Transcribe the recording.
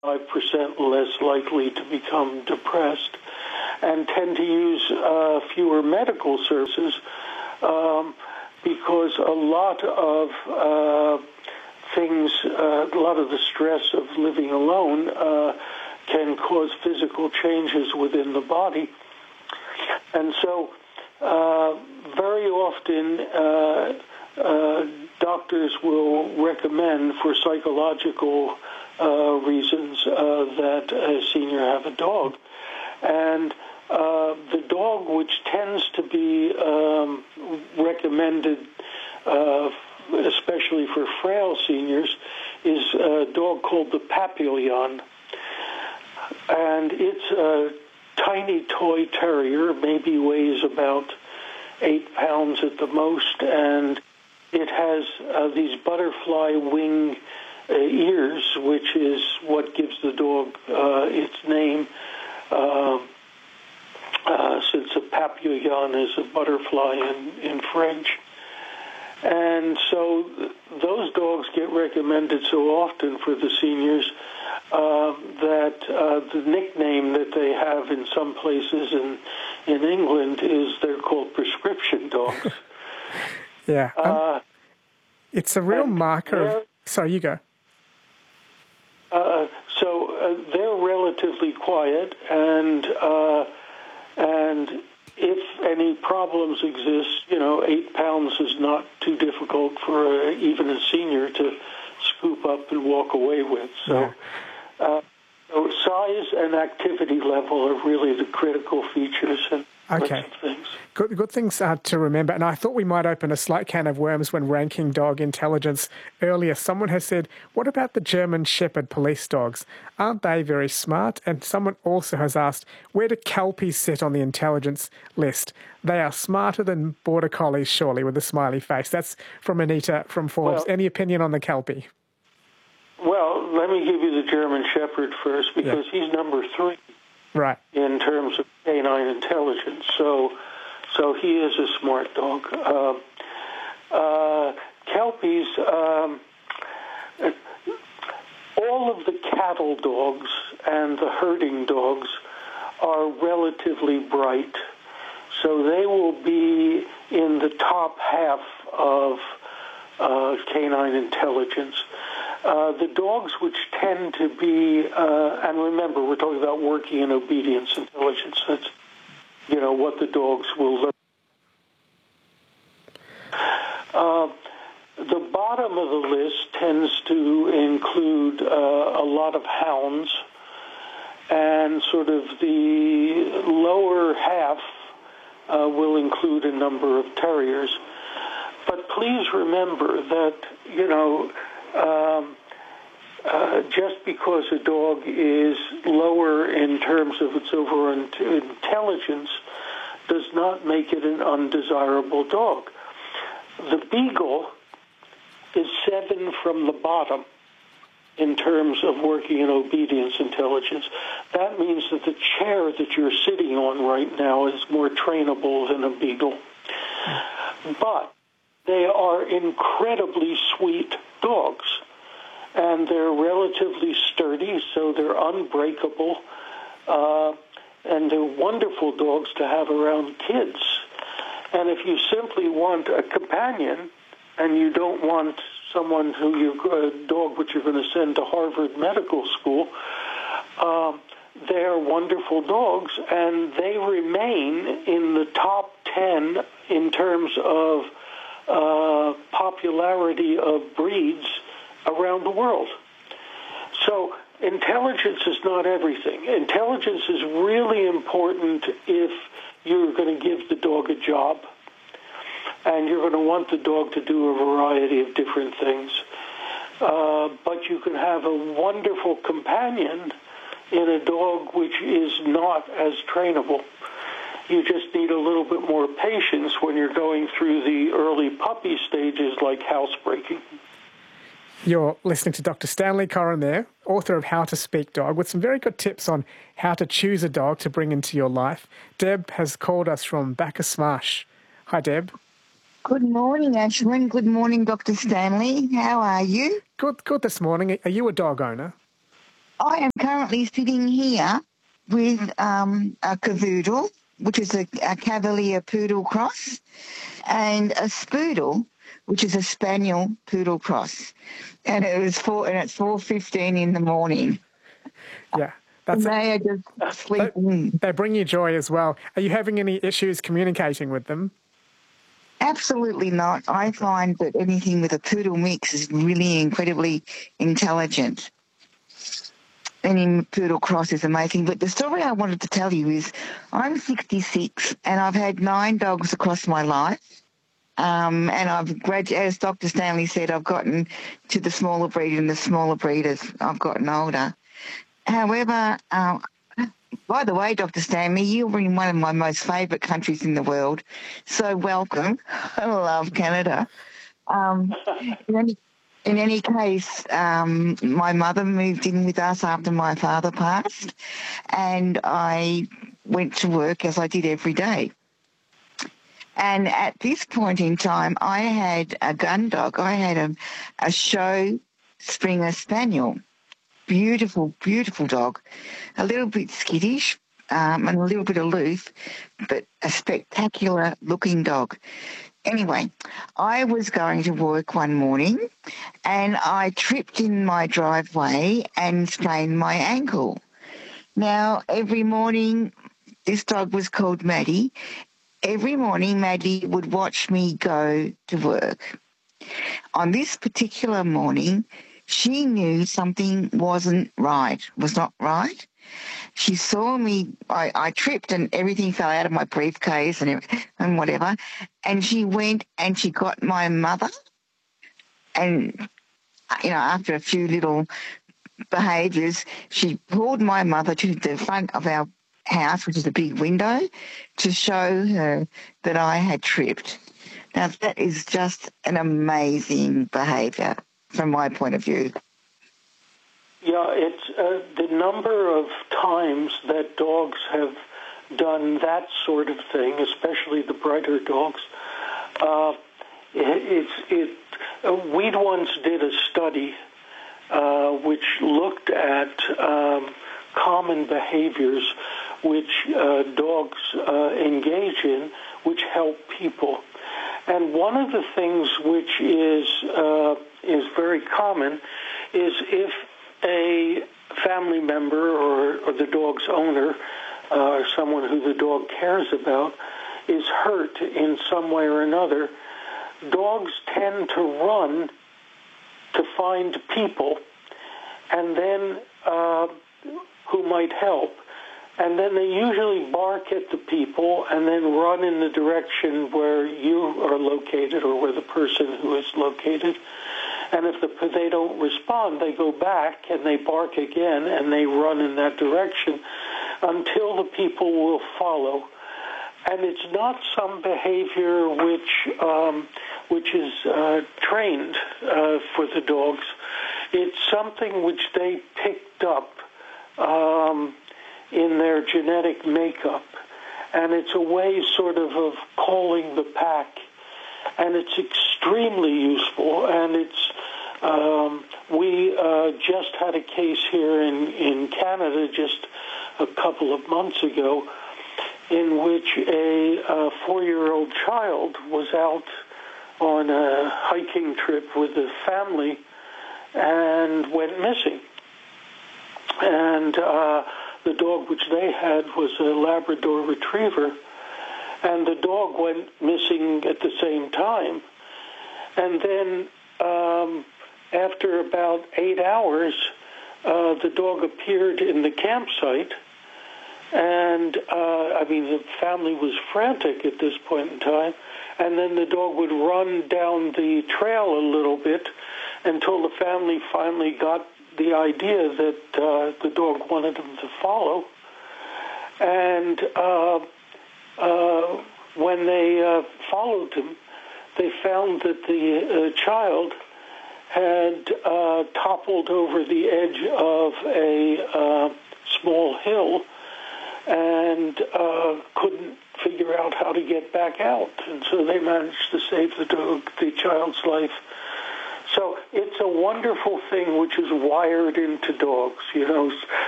5% less likely to become depressed, and tend to use fewer medical services because a lot of things, a lot of the stress of living alone can cause physical changes within the body. And so very often doctors will recommend for psychological reasons that a senior have a dog. And the dog which tends to be recommended, especially for frail seniors, is a dog called the Papillon. And it's a tiny toy terrier, maybe weighs about 8 pounds at the most, and it has these butterfly wing ears, which is what gives the dog its name, since a papillon is a butterfly in French. And so those dogs get recommended so often for the seniors that the nickname that they have in some places in England is they're called prescription dogs. Yeah. It's a real marker of... Sorry, you go. So they're relatively quiet, and if any problems exist, 8 pounds is not too difficult for even a senior to scoop up and walk away with. So, so size and activity level are really the critical features and things. Good things to remember. And I thought we might open a slight can of worms when ranking dog intelligence. Earlier, someone has said, what about the German Shepherd police dogs? Aren't they very smart? And someone also has asked, where do Kelpies sit on the intelligence list? They are smarter than Border Collies, surely, with a smiley face. That's from Anita from Forbes. Any opinion on the Kelpie? Well, let me give you the German Shepherd first, because he's number 3. Right. In terms of canine intelligence. So he is a smart dog. Kelpies, all of the cattle dogs and the herding dogs are relatively bright. So they will be in the top half of canine intelligence. The dogs which tend to be, and remember, we're talking about working and obedience intelligence. That's, what the dogs will learn. The bottom of the list tends to include a lot of hounds, and sort of the lower half will include a number of terriers. But please remember that, just because a dog is lower in terms of its overall intelligence does not make it an undesirable dog. The Beagle is 7 from the bottom in terms of working and obedience intelligence. That means that the chair that you're sitting on right now is more trainable than a Beagle. But they are incredibly sweet dogs, and they're relatively sturdy, so they're unbreakable, and they're wonderful dogs to have around kids. And if you simply want a companion, and you don't want someone a dog which you're going to send to Harvard Medical School, they're wonderful dogs, and they remain in the top 10 in terms of popularity of breeds around the world. So intelligence is not everything. Intelligence is really important if you're going to give the dog a job, and you're going to want the dog to do a variety of different things. But you can have a wonderful companion in a dog which is not as trainable. You just need a little bit more patience when you're going through the early puppy stages like housebreaking. You're listening to Dr. Stanley Coren there, author of How to Speak Dog, with some very good tips on how to choose a dog to bring into your life. Deb has called us from Bacchus Marsh. Hi, Deb. Good morning, Ashwin. Good morning, Dr. Stanley. How are you? Good this morning. Are you a dog owner? I am currently sitting here with a cavoodle, which is a Cavalier Poodle cross, and a Spoodle, which is a Spaniel Poodle cross. And it's 4:15 in the morning. Yeah, And they are just sleeping. They bring you joy as well. Are you having any issues communicating with them? Absolutely not. I find that anything with a poodle mix is really incredibly intelligent. Any poodle cross is amazing. But the story I wanted to tell you is I'm 66 and I've had 9 dogs across my life. And I've graduated, as Dr. Stanley said, I've gotten to the smaller breed and the smaller breed as I've gotten older. However, by the way, Dr. Stanley, you're in one of my most favourite countries in the world, so welcome. I love Canada. In any case, my mother moved in with us after my father passed, and I went to work as I did every day. And at this point in time, I had a gun dog. I had a show Springer Spaniel. Beautiful, beautiful dog. A little bit skittish and a little bit aloof, but a spectacular looking dog. Anyway, I was going to work one morning and I tripped in my driveway and sprained my ankle. Now, every morning, this dog was called Maddie. Every morning, Maddie would watch me go to work. On this particular morning, she knew something was not right. She saw me, I tripped and everything fell out of my briefcase and whatever, and she went and she got my mother, and, after a few little behaviours, she pulled my mother to the front of our house, which is a big window, to show her that I had tripped. Now, that is just an amazing behaviour from my point of view. Yeah, it's the number of times that dogs have done that sort of thing, especially the brighter dogs. We once did a study which looked at common behaviors which dogs engage in, which help people. And one of the things which is very common is if a family member or the dog's owner or someone who the dog cares about is hurt in some way or another, dogs tend to run to find people and then who might help. And then they usually bark at the people and then run in the direction where you are located or where the person who is located. And if they don't respond, they go back and they bark again and they run in that direction until the people will follow. And it's not some behavior which is trained for the dogs. It's something which they picked up in their genetic makeup. And it's a way sort of calling the pack. And it's extremely useful. And it's we just had a case here in Canada just a couple of months ago in which a 4-year-old child was out on a hiking trip with a family and went missing. And the dog which they had was a Labrador Retriever, and the dog went missing at the same time. And then after about 8 hours, the dog appeared in the campsite, and the family was frantic at this point in time, and then the dog would run down the trail a little bit until the family finally got the idea that the dog wanted them to follow. And when they followed him, they found that the child had toppled over the edge of a small hill and couldn't figure out how to get back out. And so they managed to save the child's life. So it's a wonderful thing which is wired into dogs.